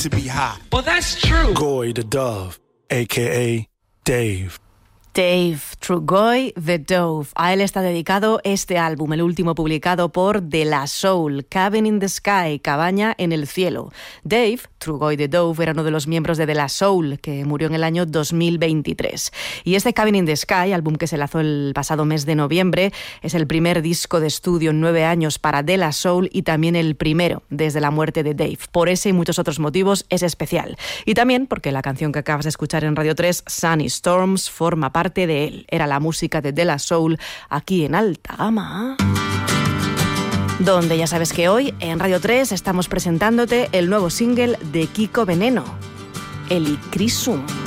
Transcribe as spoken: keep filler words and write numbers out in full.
to be hot. Well, that's true. Goy the Dove, a k a. Dave. Dave Trugoy, The Dove. A él está dedicado este álbum, el último publicado por De La Soul, Cabin in the Sky, Cabaña en el Cielo. Dave Trugoy, The Dove, era uno de los miembros de De La Soul, que murió en el año dos mil veintitrés. Y este Cabin in the Sky, álbum que se lanzó el pasado mes de noviembre, es el primer disco de estudio en nueve años para De La Soul y también el primero desde la muerte de Dave. Por ese y muchos otros motivos es especial. Y también porque la canción que acabas de escuchar en Radio tres, Sunny Storms, forma parte parte de él. Era la música de De La Soul aquí en Alta Gama, donde ya sabes que hoy en Radio tres estamos presentándote el nuevo single de Kiko Veneno, Helichrysum.